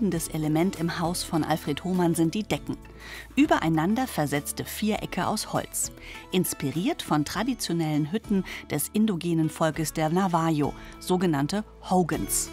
verbindendes Element im Haus von Alfred Hohmann sind die Decken. Übereinander versetzte Vierecke aus Holz. Inspiriert von traditionellen Hütten des indogenen Volkes der Navajo, sogenannte Hogans.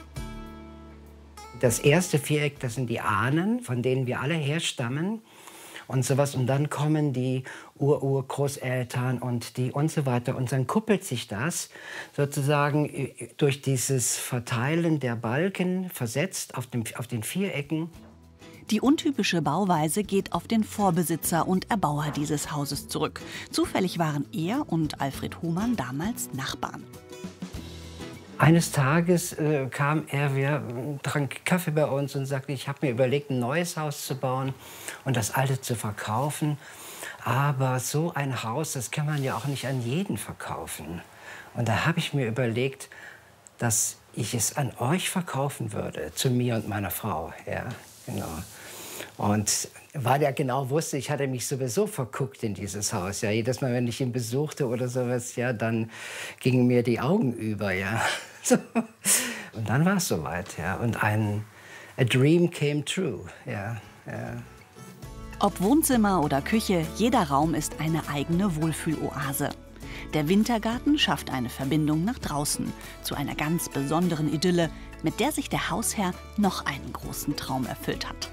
Das erste Viereck, das sind die Ahnen, von denen wir alle herstammen und sowas. Und dann kommen die Urgroßeltern und die und so weiter. Und dann kuppelt sich das sozusagen durch dieses Verteilen der Balken versetzt auf den Vierecken. Die untypische Bauweise geht auf den Vorbesitzer und Erbauer dieses Hauses zurück. Zufällig waren er und Alfred Hohmann damals Nachbarn. Eines Tages kam er, wir trank Kaffee bei uns und sagte, ich habe mir überlegt, ein neues Haus zu bauen und das alte zu verkaufen. Aber so ein Haus, das kann man ja auch nicht an jeden verkaufen. Und da habe ich mir überlegt, dass ich es an euch verkaufen würde, zu mir und meiner Frau. Ja, genau. Und weil er genau wusste, ich hatte mich sowieso verguckt in dieses Haus. Ja, jedes Mal, wenn ich ihn besuchte oder sowas, ja, dann gingen mir die Augen über. Ja. So. Und dann war es soweit. Ja. Und a dream came true. Ja, ja. Ob Wohnzimmer oder Küche, jeder Raum ist eine eigene Wohlfühloase. Der Wintergarten schafft eine Verbindung nach draußen, zu einer ganz besonderen Idylle, mit der sich der Hausherr noch einen großen Traum erfüllt hat.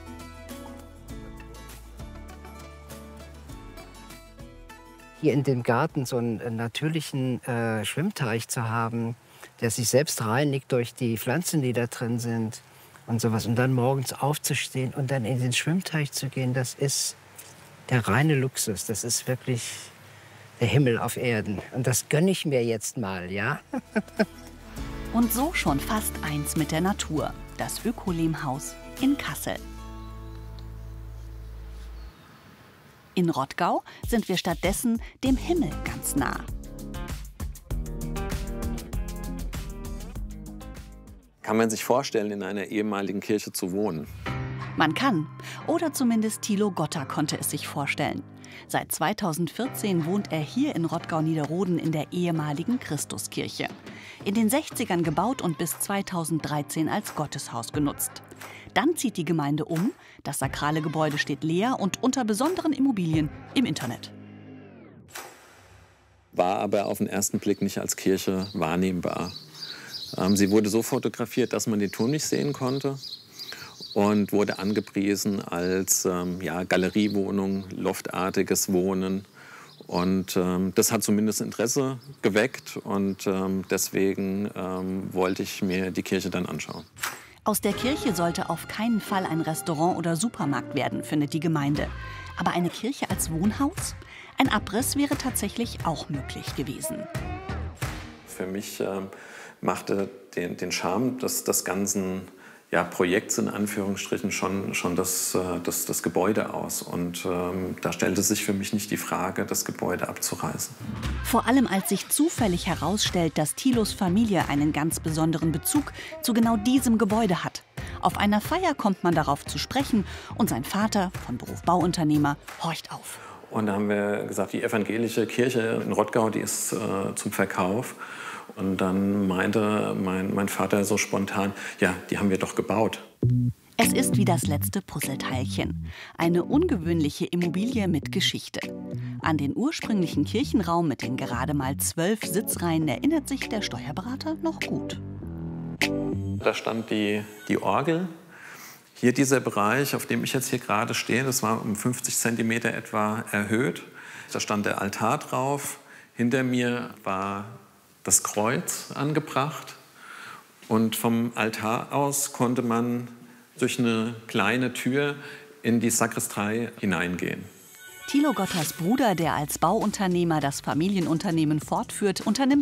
Hier in dem Garten so einen natürlichen Schwimmteich zu haben, der sich selbst reinigt durch die Pflanzen, die da drin sind und sowas. Und dann morgens aufzustehen und dann in den Schwimmteich zu gehen, das ist der reine Luxus. Das ist wirklich der Himmel auf Erden. Und das gönne ich mir jetzt mal, ja? Und so schon fast eins mit der Natur. Das Ökolem-Haus in Kassel. In Rottgau sind wir stattdessen dem Himmel ganz nah. Kann man sich vorstellen, in einer ehemaligen Kirche zu wohnen? Man kann. Oder zumindest Thilo Gotter konnte es sich vorstellen. Seit 2014 wohnt er hier in Rottgau-Niederroden in der ehemaligen Christuskirche. In den 60ern gebaut und bis 2013 als Gotteshaus genutzt. Dann zieht die Gemeinde um, das sakrale Gebäude steht leer und unter besonderen Immobilien im Internet. War aber auf den ersten Blick nicht als Kirche wahrnehmbar. Sie wurde so fotografiert, dass man den Turm nicht sehen konnte und wurde angepriesen als Galeriewohnung, loftartiges Wohnen. Und das hat zumindest Interesse geweckt und deswegen wollte ich mir die Kirche dann anschauen. Aus der Kirche sollte auf keinen Fall ein Restaurant oder Supermarkt werden, findet die Gemeinde. Aber eine Kirche als Wohnhaus? Ein Abriss wäre tatsächlich auch möglich gewesen. Für mich machte den Charme des ganzen Projekts in Anführungsstrichen schon das Gebäude aus. Und da stellte sich für mich nicht die Frage, das Gebäude abzureißen. Vor allem als sich zufällig herausstellt, dass Thilos Familie einen ganz besonderen Bezug zu genau diesem Gebäude hat. Auf einer Feier kommt man darauf zu sprechen und sein Vater, von Beruf Bauunternehmer, horcht auf. Und da haben wir gesagt, die evangelische Kirche in Rottgau, die ist zum Verkauf. Und dann meinte mein Vater so spontan, ja, die haben wir doch gebaut. Es ist wie das letzte Puzzleteilchen. Eine ungewöhnliche Immobilie mit Geschichte. An den ursprünglichen Kirchenraum mit den gerade mal 12 Sitzreihen erinnert sich der Steuerberater noch gut. Da stand die Orgel. Hier dieser Bereich, auf dem ich jetzt hier gerade stehe, das war um 50 cm etwa erhöht. Da stand der Altar drauf. Hinter mir war das Kreuz angebracht. Und vom Altar aus konnte man durch eine kleine Tür in die Sakristei hineingehen. Thilo Gotters Bruder, der als Bauunternehmer das Familienunternehmen fortführt, unternimmt